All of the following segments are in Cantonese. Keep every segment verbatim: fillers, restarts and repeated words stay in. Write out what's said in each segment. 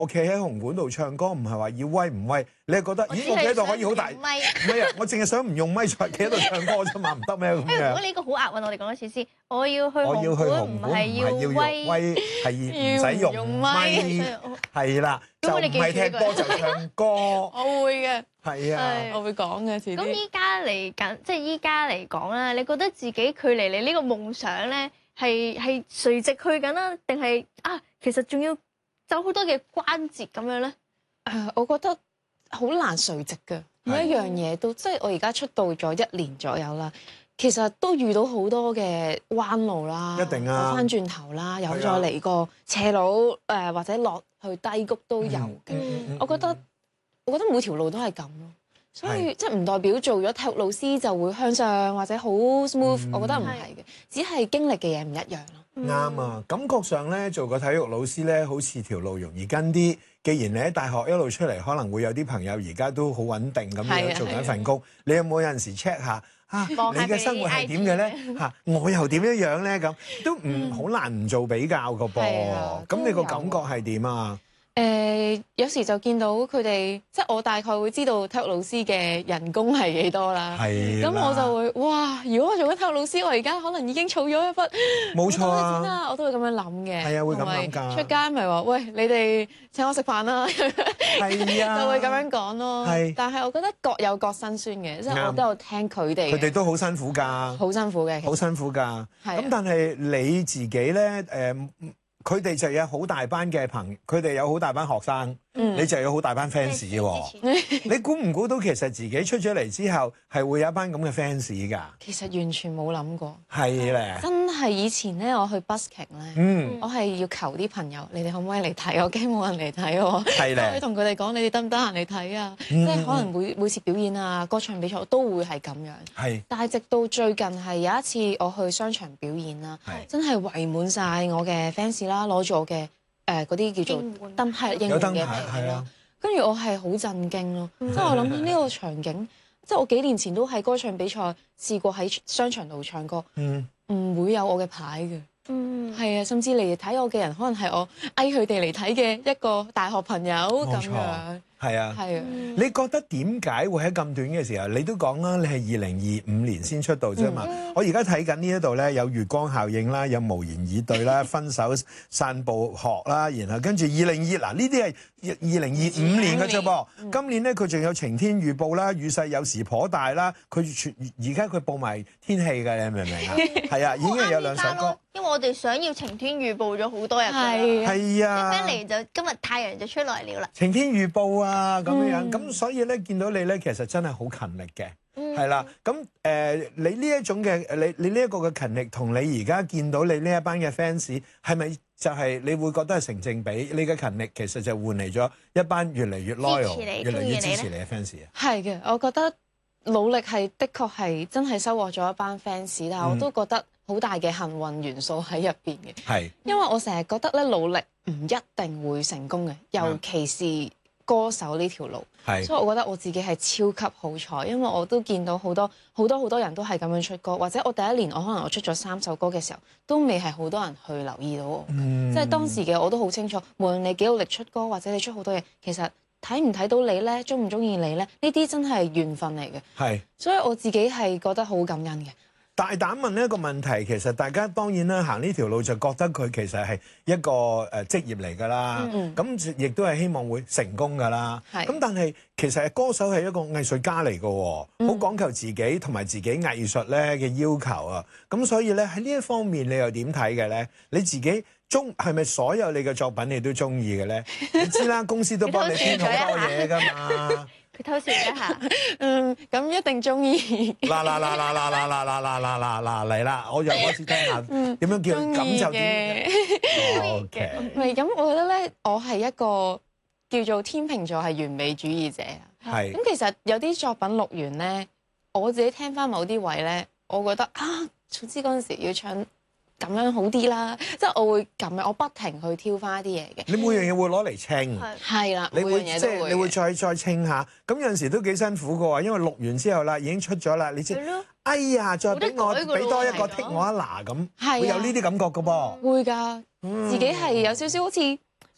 我企喺紅館度唱歌，唔係話要威唔威，你係覺得，咦？我企喺度可以好大， 咪唔係啊！我淨係想唔用咪再企喺度唱歌啫嘛，唔得咩咁如果樣？ 呢個好押韻，我哋講多次先。我要去我要去紅館， 紅館，唔唔係係要用要威。 威，係唔使要唔用用咪咪，係啦，就唔咁你記住係踢波就唱歌， 我會嘅， 係啊。 我會講嘅遲咁啲。 依家嚟緊，即係依家嚟講啦，你覺得自己距離你呢個夢想咧，係係垂直去緊啦，定係啊，其實仲要走好多嘅關節咁樣咧？ 誒，我覺得好難垂直嘅，每一樣嘢都即係我而家出道咗一年左右啦，其實都遇到好多嘅彎路啦， 一定啊走翻轉頭啦，有再係啊嚟過斜路誒，或者落去低谷都有嘅。 嗯我覺得我覺得每條路都係咁咯，所以係即係唔代表做咗體育老師就會向上或者好 smooth， 嗯我覺得唔係嘅，只係經歷嘅嘢唔一樣咯。 啱啊！感覺上咧，做個體育老師咧，好似條路容易跟啲。既然你喺大學一路出嚟，可能會有啲朋友而家都好穩定咁係啊樣做緊份工。你有冇有陣時 check 下啊？你望下嘅生活係點嘅咧？嚇，我又點樣樣咧？咁都唔好難唔做比較個係啊噃。咁你個都有感覺係點啊？ 誒、有時就見到佢哋，即係我大概會知道體育老師嘅人工係幾多啦。 係咁我就會哇！如果我做咗體育老師，我而家可能已經儲咗一筆冇錯好多嘅錢啊！ 啦，我都會咁樣諗嘅。 係啊會咁諗㗎同埋出街咪話喂，你哋請我食飯啦， 係啊， 就會咁樣講咯。 係但係我覺得各有各辛酸嘅，即係我啱都有聽佢哋嘅， 佢哋都好辛苦㗎， 好辛苦嘅。其實好辛苦㗎。 係啊咁但係你自己咧，誒，佢哋就有好大班嘅朋，佢哋有好大班學生， 嗯你就有好大班 fans 喎。你估唔估到其實自己出咗嚟之後係會有一班咁嘅 fans 㗎？ 其實完全冇諗過， 係咧， 真係以前咧我去 busking 咧。 嗯， 我係要求啲朋友，你哋可唔可以嚟睇？我驚冇人嚟睇我， 係咧我會同佢哋講，你哋得唔得閒嚟睇啊？ 嗯即係可能每每次表演啊、歌唱比賽，我都會係咁樣。 係但係直到最近係有一次我去商場表演啦， 係真係圍滿晒我嘅 fans 啦，攞住我嘅誒嗰啲叫做應援燈係應有燈援嘅牌係啊牌啦。跟住我係好震驚咯，即係我諗呢個場景，即係我幾年前都喺歌唱比賽試過喺商場度唱歌， 嗯， 唔會有我嘅牌嘅。 嗯， 係啊，甚至嚟睇我嘅人，可能係我嗌佢哋嚟睇嘅一個大學朋友咁冇錯樣。 係啊。 係啊， 你覺得點解會喺咁短嘅時候？你都講啦，你係二零二五年先出道啫嘛。我而家睇緊呢一度咧，有月光效應啦，有無言以對啦，分手散步學啦，然後跟住二零二嗱呢啲係二零二五年嘅啫噃。今年咧佢仲有晴天預報啦，雨勢有時頗大啦。佢全而家佢報埋天氣㗎，你明唔明啊？係啊，已經係有兩首歌。 因為我哋想要晴天預報咗好多日㗎啦， 係啊， 係啊。 一嚟就今日太陽就出來了啦。 晴天預報啊，咁樣樣，咁、 嗯所以咧見到你咧，其實真係好勤力嘅， 嗯係啦、咁誒、呃你呢一種嘅，你你呢一個嘅勤力，同你而家見到你呢一班嘅 fans，係咪就係你會覺得係成正比？你嘅勤力其實就換嚟咗一班越嚟越 loyal、 支持你越嚟越鍾意你支持你嘅 fans 啊！ 係嘅。我覺得努力係的確係真係收穫咗一班 fans，但係我都覺得好大嘅幸運元素喺入邊嘅。 係因為我成日覺得咧，努力唔一定會成功嘅，尤其是歌手呢條路。 係所以我覺得我自己係超級好彩，因為我都見到好多好多好多人都係咁樣出歌，或者我第一年我可能我出咗三首歌嘅時候，都未係好多人去留意到我。 嗯即係當時嘅我都好清楚，無論你幾努力出歌，或者你出好多嘢，其實睇唔睇到你咧，中唔中意你咧，呢啲真係緣分嚟嘅。 係。 所以我自己係覺得好感恩嘅。 大膽問呢一個問題，其實大家當然啦，行呢條路就覺得佢其實係一個誒職業嚟㗎啦， 嗯咁亦都係希望會成功㗎啦。 係咁但係其實歌手係一個藝術家嚟㗎喎，好嗯講求自己同埋自己藝術咧嘅要求啊。咁所以咧喺呢一方面，你又點睇嘅咧？你自己中係咪所有你嘅作品你都中意嘅咧？你知啦，公司都幫你編好多嘢㗎嘛。 佢偷笑一下， 嗯，咁一定中意。 嗱嗱嗱嗱嗱嗱嗱嗱嗱嗱嗱嚟啦！我又開始聽下點樣叫中意咁就點。 嘅。 O K， 咪咁，我覺得咧，我係一個叫做天秤座係完美主義者啊。 係咁其實有啲作品錄完咧，我自己聽翻某啲位咧，我覺得啊，總之嗰陣時要唱咁樣好啲啦，即係我會咁樣，我不停去挑翻一啲嘢嘅。 你每樣嘢會攞嚟清。 係係啦， 你每會即係樣嘢都會嘅。 你會再再清下，咁有陣時都幾辛苦嘅喎，因為錄完之後啦，已經出咗啦，你知係，咯， 哎呀，再俾我冇得改㗎咯俾多一個係咯剔我一嗱咁， 係啊會有呢啲感覺嘅噃。 會㗎， 嗯自己係有少少好似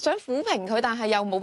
想撫平佢，但係又冇